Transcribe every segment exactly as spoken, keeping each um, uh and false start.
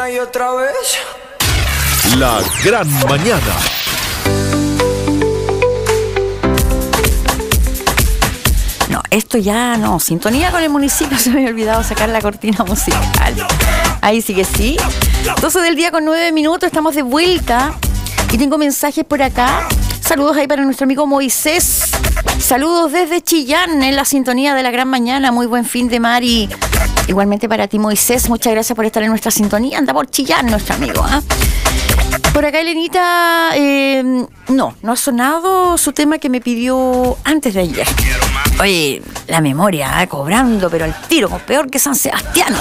una y otra vez. La gran mañana. No, esto ya no. Sintonía con el municipio. Se me había olvidado sacar la cortina musical. Ahí sí que sí. doce del día con nueve minutos. Estamos de vuelta. Y tengo mensajes por acá. Saludos ahí para nuestro amigo Moisés. Saludos desde Chillán en la sintonía de la gran mañana. Muy buen fin de mar y igualmente para ti, Moisés. Muchas gracias por estar en nuestra sintonía. Anda por Chillán, nuestro amigo. ¿eh? Por acá, Elenita, eh, no, no ha sonado su tema que me pidió antes de ayer. Oye, la memoria, ¿eh? Cobrando, pero al tiro, peor que San Sebastián.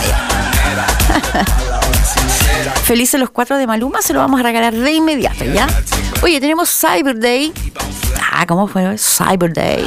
Felices los cuatro de Maluma, se lo vamos a regalar de inmediato, ¿ya? Oye, tenemos Cyber Day. Ah, ¿cómo fue? Cyber Day.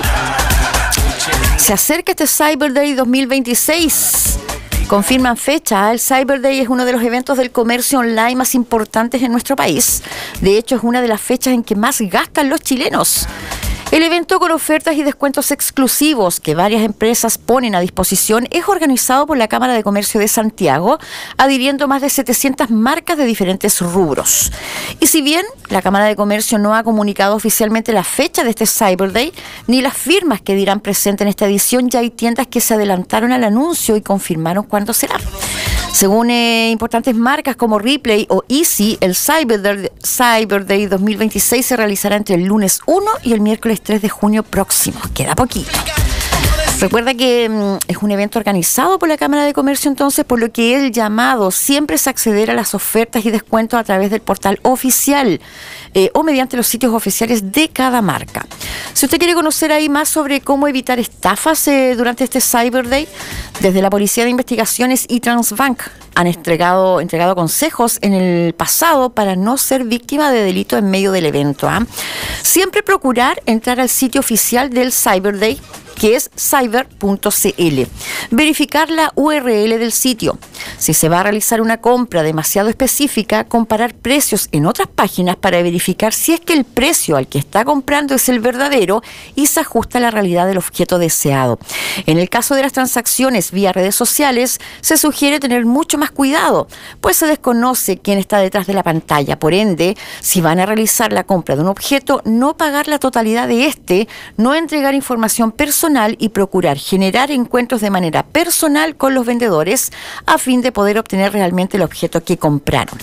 Se acerca este Cyber Day dos mil veintiséis. Confirman fecha. El Cyber Day es uno de los eventos del comercio online más importantes en nuestro país. De hecho, es una de las fechas en que más gastan los chilenos. El evento, con ofertas y descuentos exclusivos que varias empresas ponen a disposición, es organizado por la Cámara de Comercio de Santiago, adhiriendo más de setecientas marcas de diferentes rubros. Y si bien la Cámara de Comercio no ha comunicado oficialmente la fecha de este Cyber Day, ni las firmas que dirán presente en esta edición, ya hay tiendas que se adelantaron al anuncio y confirmaron cuándo será. Según eh, importantes marcas como Ripley o Easy, el Cyber Day, Cyber Day dos mil veintiséis se realizará entre el lunes uno y el miércoles tres de junio próximo. Queda poquito. Recuerda que mm, es un evento organizado por la Cámara de Comercio, entonces, por lo que el llamado siempre es acceder a las ofertas y descuentos a través del portal oficial eh, o mediante los sitios oficiales de cada marca. Si usted quiere conocer ahí más sobre cómo evitar estafas eh, durante este Cyber Day, desde la Policía de Investigaciones y Transbank han entregado, entregado consejos en el pasado para no ser víctima de delito en medio del evento. ¿eh? Siempre procurar entrar al sitio oficial del Cyber Day, que es cyber punto c l. Verificar la U R L del sitio. Si se va a realizar una compra demasiado específica, comparar precios en otras páginas para verificar si es que el precio al que está comprando es el verdadero y se ajusta a la realidad del objeto deseado. En el caso de las transacciones vía redes sociales, se sugiere tener mucho más cuidado, pues se desconoce quién está detrás de la pantalla. Por ende, si van a realizar la compra de un objeto, no pagar la totalidad de este, no entregar información personal y procurar generar encuentros de manera personal con los vendedores a fin de poder obtener realmente el objeto que compraron.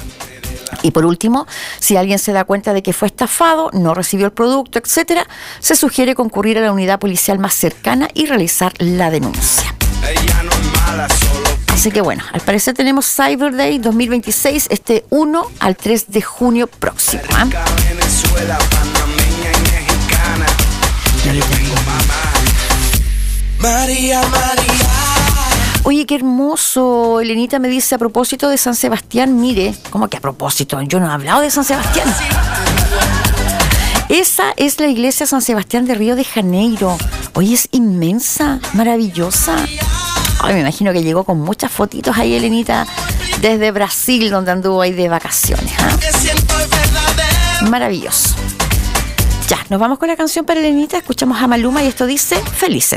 Y por último, si alguien se da cuenta de que fue estafado, no recibió el producto, etcétera, se sugiere concurrir a la unidad policial más cercana y realizar la denuncia. Así que bueno, al parecer tenemos Cyber Day dos mil veintiséis, este uno al tres de junio próximo. ¿eh? María, María. Oye, qué hermoso. Elenita me dice a propósito de San Sebastián, mire, ¿cómo que a propósito? Yo no he hablado de San Sebastián. Esa es la iglesia San Sebastián de Río de Janeiro. Oye, es inmensa, maravillosa. Ay, me imagino que llegó con muchas fotitos ahí, Elenita, desde Brasil, donde anduvo ahí de vacaciones. ¿eh? Maravilloso. Ya, nos vamos con la canción para Elenita. Escuchamos a Maluma y esto dice Felices.